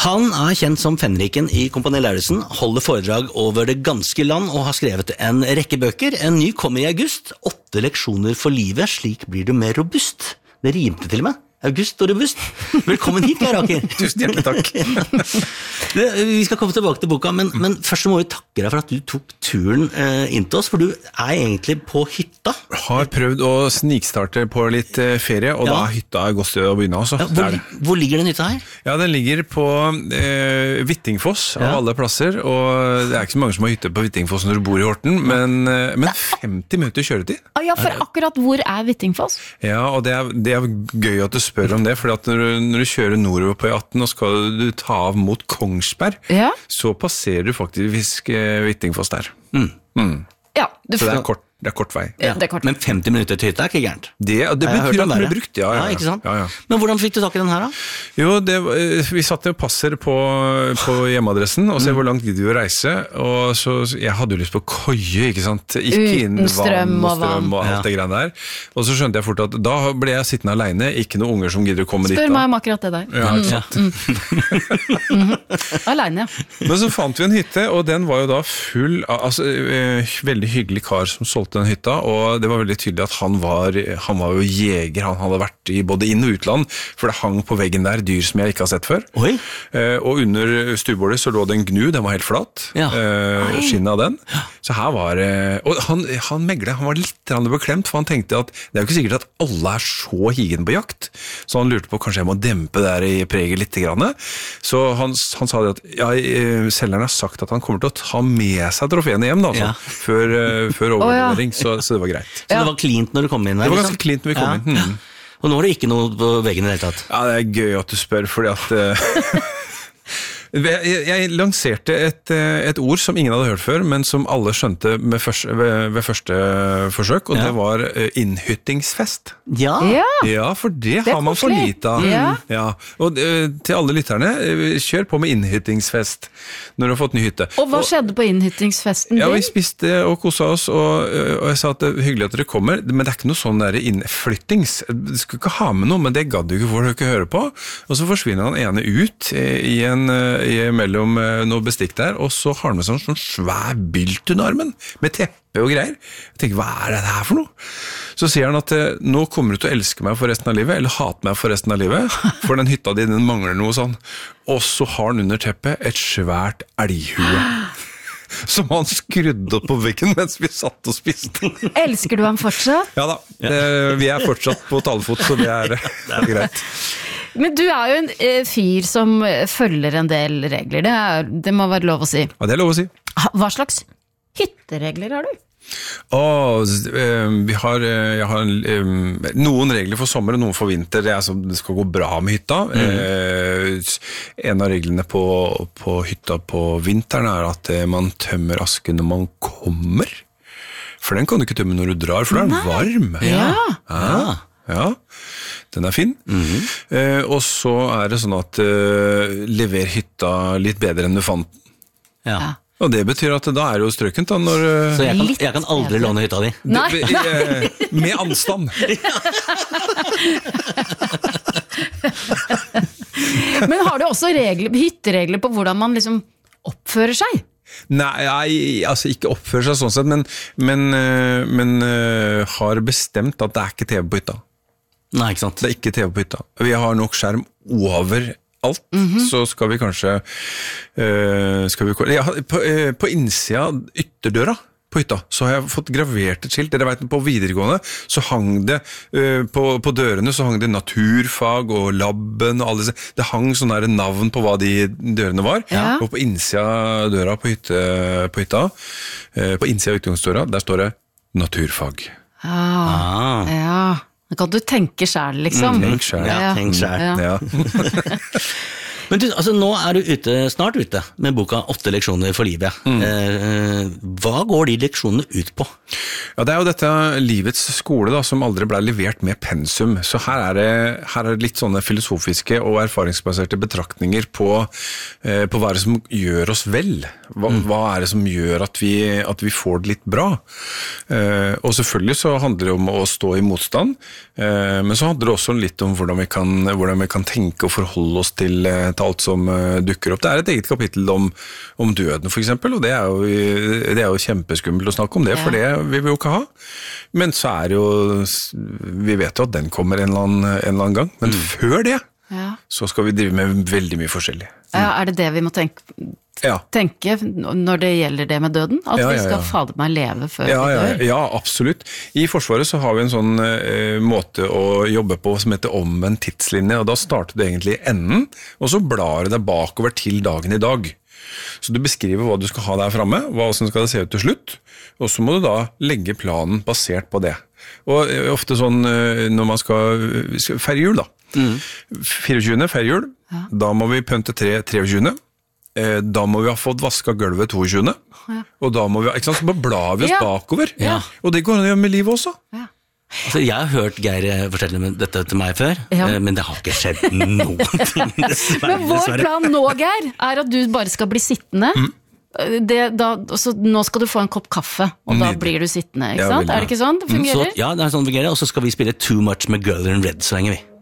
Han kjent som Fenriken i Kompani Lauritzen, holder foredrag over det ganske land og har skrevet en rekke bøker. En ny kommer i august, 8 leksjoner for livet, slik blir du mer robust. Det rimte til og med. August og robust. Velkommen hit, Geir Aker. Tusen hjertelig takk. Vi skal komme tilbake til boka, men først må vi takke deg for at du tok turen inn til oss, for du egentlig på hytta. Har prøvd å snikstarte på litt ferie, og da er hytta godt sted å begynne også. Hvor ligger den hytta her? Ja, den ligger på Hvittingfoss av alle plasser, og det ikke så mange som har hytte på Hvittingfoss når du bor i Horten, men 50 minutter kjøretid. Ja, for akkurat hvor Hvittingfoss? Ja, og det er gøy at du spør om det, for når du kjører nordover på E18 og skal du ta av mot Kongsberg, så passerer du faktisk Hvittingfoss der. Ja, så det er kort vei. Ja. Men 50 minutter til hytta ikke gærent? Det betyr at den ble brukt, ja. Ikke sant? Ja. Men hvordan fikk du tak i den her da? Jo, vi satt og passer på hjemmeadressen og ser hvor langt gidder vi å reise, og så jeg hadde jo lyst på køye, ikke sant? Ikke inn vann og strøm og alt det greiene der. Og så skjønte jeg fort at da ble jeg sittende alene, ikke noen unger som gidder å komme dit. Spør meg om akkurat det der. Ja, ikke sant? Alene, ja. Men så fant vi en hytte, og den var jo da full av, veldig hyggelig kar som solgte den hytta, og det var veldig tydelig at han var jo jeger, han hadde vært i både inn- og utland, for det hang på veggen der dyr som jeg ikke har sett før. Oi. Og under stuebordet så lå det en gnu, den var helt flat, skinnet av den. Så her var og han meglet, han var litt beklemt, for han tenkte at det jo ikke sikkert at alle så higen på jakt, så han lurte på kanskje jeg må dempe der i preget litt grann. Så han sa det at selgeren har sagt at han kommer til å ta med seg trofeene hjem da, før overlevering. Så det var greit. Så det var cleant når du kom inn der? Det var ganske cleant når vi kom inn. Og nå er det ikke noe på veggen i det hele tatt? Ja, det gøy at du spør, fordi at jeg lanserte et ord som ingen hadde hørt før, men som alle skjønte ved første forsøk, og det var innhyttingsfest. Ja, for det har man for lite av. Ja. Og til alle lytterne, kjør på med innhyttingsfest når du har fått ny hytte. Og hva skjedde på innhyttingsfesten din? Ja, vi spiste og kosset oss, og jeg sa at det er hyggelig at dere kommer, men det er ikke noe sånn der innflyttings. Du skal ikke ha med noe, men det gadd du ikke for å ikke høre på. Og så forsvinner han ene ut mellom noe bestikk der, og så har han med sånn svær bylt under armen, med teppe og greier. Jeg tenker, hva er det her for noe? Så sier han at nå kommer du til å elske meg for resten av livet, eller hate meg for resten av livet, for den hytta din den mangler noe sånn. Og så har han under teppet et svært elghue, som han skrudde opp på veggen mens vi satt og spiste. Elsker du ham fortsatt? Ja da, vi er fortsatt på talefot, så det er greit. Men du er jo en fyr som følger en del regler, det må være lov å si. Ja, det er lov å si. Hva slags hytteregler har du? Jeg har noen regler for sommer og noen for vinter. Det skal gå bra med hytta. En av reglene på hytta på vinteren er at man tømmer asken når man kommer. For den kan du ikke tømme når du drar, for da er den varm. Ja, den er fin. Og så er det sånn at lever hytta litt bedre enn du fant den. Ja. Og det betyr at da er det jo strøkent da når... Så jeg kan aldri låne hytta di? Nei. Med anstand. Men har du også hytteregler på hvordan man liksom oppfører seg? Nei, altså ikke oppfører seg sånn sett, men har bestemt at det er ikke TV på hytta. Nei, ikke sant. Det er ikke TV på hytta. Vi har nok skjerm over alt, så skal vi kanskje på innsida ytterdøra på hytta, så har jeg fått gravert et skilt. Dere vet, på videregående så hang det på dørene så hang det naturfag og labben og alle disse. Det hang sånne der navn på hva de dørene var. Og på innsida døra på hytta, på innsida utgangsdøra, der står det naturfag. Ja. Da kan du tenke selv, liksom. Tenk selv. Tenk selv. Ja. Men du, altså, nå er du snart ute med boka 8 leksjoner for livet. Hva går de leksjonene ut på? Ja, det er jo dette livets skole da, som aldri ble levert med pensum. Så her er det litt sånne filosofiske og erfaringsbaserte betraktninger på hva er det som gjør oss vel. Hva er det som gjør at vi får det litt bra? Og selvfølgelig så handler det om å stå i motstand, men så handler det også litt om hvordan vi kan tenke og forholde oss til til alt som dukker opp. Det et eget kapittel om døden for eksempel, og det jo kjempeskummelt å snakke om det, for det vil vi jo ikke ha. Men så det jo, vi vet jo at den kommer en eller annen gang, men før det, så skal vi drive med veldig mye forskjellig. Ja, det vi må tenke når det gjelder det med døden? At vi skal fader meg leve før vi dør? Ja, absolutt. I Forsvaret så har vi en sånn måte å jobbe på som heter omvendt tidslinje, og da starter du egentlig i enden, og så blar du deg bakover til dagen i dag. Så du beskriver hva du skal ha der fremme, hva som skal det se ut til slutt, og så må du da legge planen basert på det. Og ofte sånn når man skal feire jul da, 24. feire jul, da må vi pønte 23. Da må vi ha fått vasket gulvet 22. Og da må vi, ikke sant, så blar vi oss bakover. Og det går an å gjøre med livet også. Altså, jeg har hørt Geir fortelle dette til meg før, men det har ikke skjedd noen ting, dessverre. Men vår plan nå, Geir, at du bare skal bli sittende. Nå skal du få en kopp kaffe, og da blir du sittende, ikke sant? Det ikke sånn det fungerer? Så, det sånn det fungerer, og så skal vi spille Too Much med Girl in Red så lenge vi.